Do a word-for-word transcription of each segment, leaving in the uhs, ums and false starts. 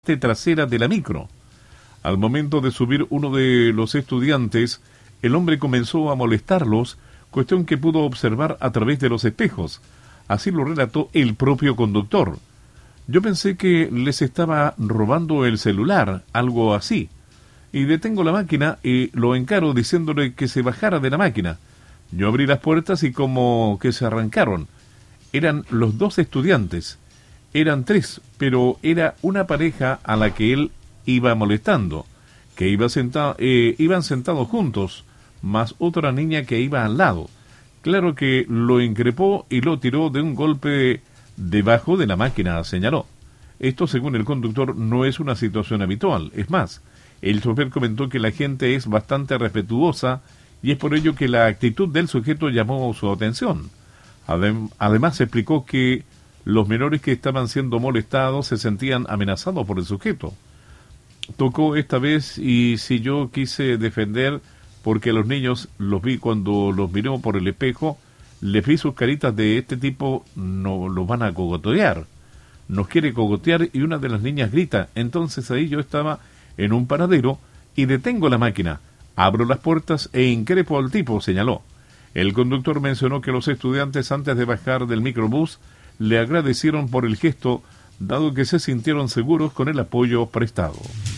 trasera de la micro. Al momento de subir uno de los estudiantes, el hombre comenzó a molestarlos, cuestión que pudo observar a través de los espejos. Así lo relató el propio conductor. Yo pensé que les estaba robando el celular, algo así, y detengo la máquina y lo encaro diciéndole que se bajara de la máquina. Yo abrí las puertas y como que se arrancaron. Eran los dos estudiantes. Eran tres, pero era una pareja a la que él iba molestando, que iba sentado, eh, iban sentados juntos, más otra niña que iba al lado. Claro que lo increpó y lo tiró de un golpe debajo de la máquina, señaló. Esto, según el conductor, no es una situación habitual. Es más, el chofer comentó que la gente es bastante respetuosa y es por ello que la actitud del sujeto llamó su atención. Adem- además, explicó que los menores que estaban siendo molestados se sentían amenazados por el sujeto. Tocó esta vez y si yo quise defender porque los niños los vi cuando los miró por el espejo, les vi sus caritas de este tipo, no los van a cogotear. Nos quiere cogotear y una de las niñas grita. Entonces ahí yo estaba en un paradero y detengo la máquina. Abro las puertas e increpo al tipo, señaló. El conductor mencionó que los estudiantes antes de bajar del microbús le agradecieron por el gesto, dado que se sintieron seguros con el apoyo prestado.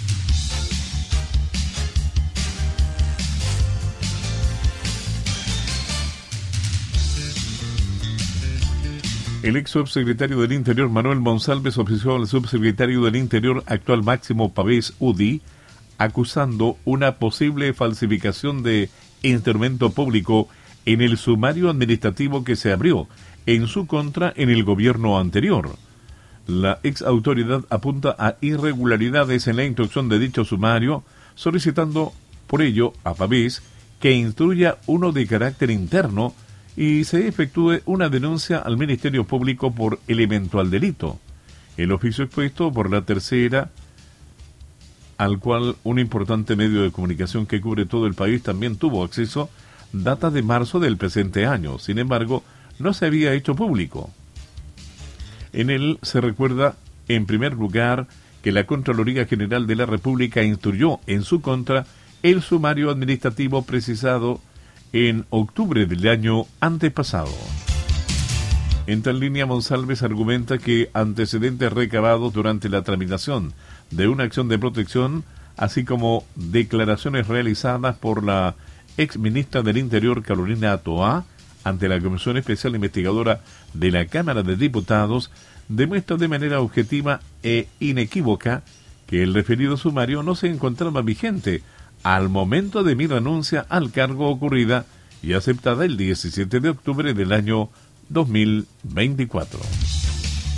El ex subsecretario del Interior Manuel Monsalves ofició al subsecretario del Interior actual Máximo Pavés Udi, acusando una posible falsificación de instrumento público en el sumario administrativo que se abrió en su contra en el gobierno anterior. La ex autoridad apunta a irregularidades en la instrucción de dicho sumario, solicitando por ello a Pavés que instruya uno de carácter interno y se efectúe una denuncia al Ministerio Público por el eventual delito. El oficio expuesto por la tercera, al cual un importante medio de comunicación que cubre todo el país también tuvo acceso, data de marzo del presente año. Sin embargo, no se había hecho público. En él se recuerda, en primer lugar, que la Contraloría General de la República instruyó en su contra el sumario administrativo precisado en octubre del año antepasado. En tal línea, Monsalves argumenta que antecedentes recabados durante la tramitación de una acción de protección, así como declaraciones realizadas por la ex ministra del Interior, Carolina Toá, ante la Comisión Especial Investigadora de la Cámara de Diputados, demuestra de manera objetiva e inequívoca que el referido sumario no se encontraba vigente al momento de mi renuncia al cargo ocurrida y aceptada el diecisiete de octubre del año dos mil veinticuatro.